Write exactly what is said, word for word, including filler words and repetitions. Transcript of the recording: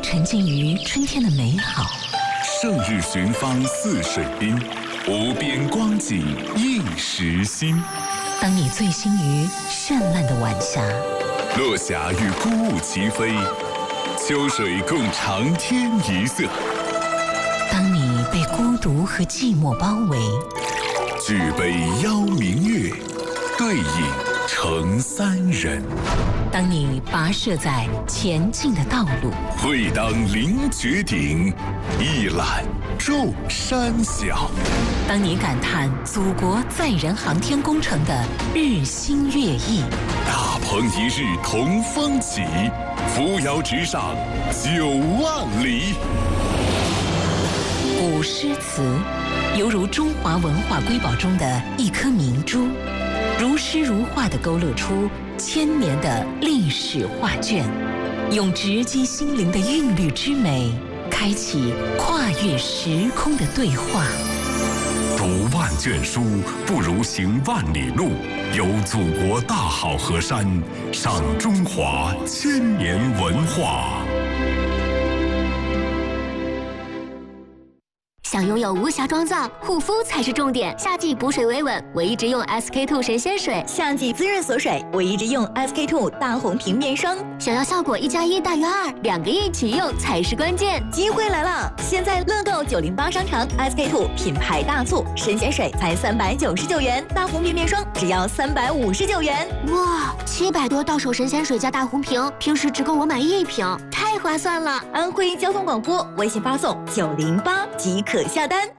沉浸于春天的美好。 胜日寻芳泗水滨，无边光景映时心。 当你醉心于绚烂的晚霞， 落霞与孤鹜齐飞，秋水共长天一色。 当你被孤独和寂寞包围， 举杯邀明月，对影成三人。 当你跋涉在前进的道路， 会当凌绝顶，一览众山小。 当你感叹祖国载人航天工程的日新月异， 大鹏一日同风起，扶摇直上九万里。 古诗词犹如中华文化瑰宝中的一颗明珠，如诗如画地勾勒出千年的历史画卷，用直击心灵的韵律之美，开启跨越时空的对话。 读万卷书，不如行万里路。游祖国大好河山，赏中华千年文化。 想拥有无瑕妆造，护肤才是重点。夏季补水维稳，我一直用 S K two 神仙水； 夏季滋润锁水，我一直用 S K two 大红瓶面霜。 想要效果一加一大于二，两个一起用才是关键。 机会来了！现在乐购九零八商城 S K two 品牌大促，神仙水才三百九十九元，大红瓶面霜只要三百五十九元。 哇，七百多到手神仙水加大红瓶，平时只够我买一瓶，太划算了！ 安徽交通广播微信发送九零八即可下单。